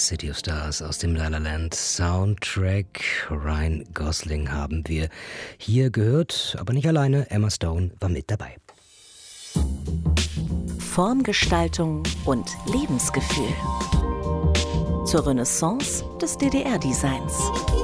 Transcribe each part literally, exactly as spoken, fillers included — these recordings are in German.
City of Stars aus dem La La Land Soundtrack. Ryan Gosling haben wir hier gehört, aber nicht alleine. Emma Stone war mit dabei. Formgestaltung und Lebensgefühl. Zur Renaissance des D D R-Designs.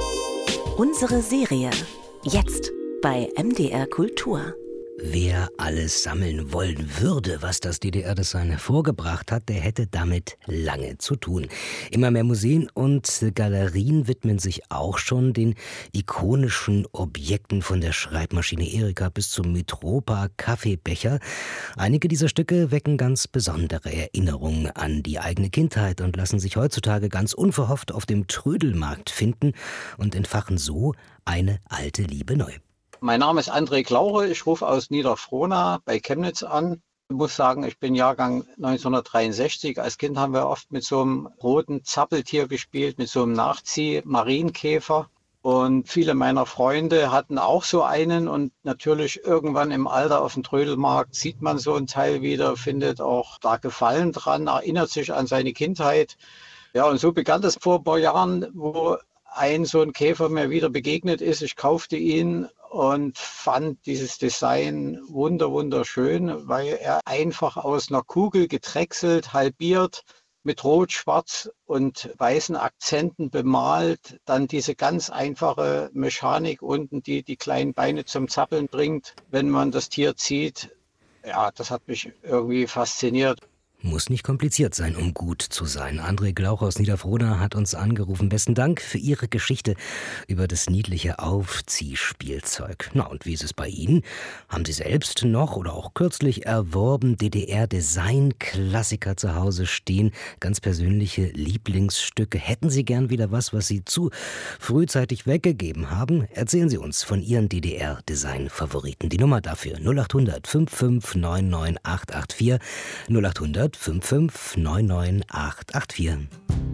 Unsere Serie. Jetzt bei M D R Kultur. Wer alles sammeln wollen würde, was das D D R-Design hervorgebracht hat, der hätte damit lange zu tun. Immer mehr Museen und Galerien widmen sich auch schon den ikonischen Objekten von der Schreibmaschine Erika bis zum Mitropa-Kaffeebecher. Einige dieser Stücke wecken ganz besondere Erinnerungen an die eigene Kindheit und lassen sich heutzutage ganz unverhofft auf dem Trödelmarkt finden und entfachen so eine alte Liebe neu. Mein Name ist André Claure, ich rufe aus Niederfrohna bei Chemnitz an. Ich muss sagen, ich bin Jahrgang neunzehnhundertdreiundsechzig. Als Kind haben wir oft mit so einem roten Zappeltier gespielt, mit so einem Nachzieh-Marienkäfer. Und viele meiner Freunde hatten auch so einen. Und natürlich irgendwann im Alter auf dem Trödelmarkt sieht man so ein Teil wieder, findet auch da Gefallen dran, erinnert sich an seine Kindheit. Ja, und so begann das vor ein paar Jahren, wo ein so ein Käfer mir wieder begegnet ist. Ich kaufte ihn und fand dieses Design wunder wunderschön, weil er einfach aus einer Kugel gedrechselt, halbiert, mit Rot, Schwarz und weißen Akzenten bemalt, dann diese ganz einfache Mechanik unten, die die kleinen Beine zum Zappeln bringt, wenn man das Tier zieht. Ja, das hat mich irgendwie fasziniert. Muss nicht kompliziert sein, um gut zu sein. André Glauch aus Niederfrohna hat uns angerufen. Besten Dank für Ihre Geschichte über das niedliche Aufziehspielzeug. Na, und wie ist es bei Ihnen? Haben Sie selbst noch oder auch kürzlich erworben D D R-Design-Klassiker zu Hause stehen? Ganz persönliche Lieblingsstücke. Hätten Sie gern wieder was, was Sie zu frühzeitig weggegeben haben? Erzählen Sie uns von Ihren D D R-Design-Favoriten. Die Nummer dafür null acht hundert fünf fünf neun neun acht acht vier null acht hundert fünf fünf neun neun acht acht vier.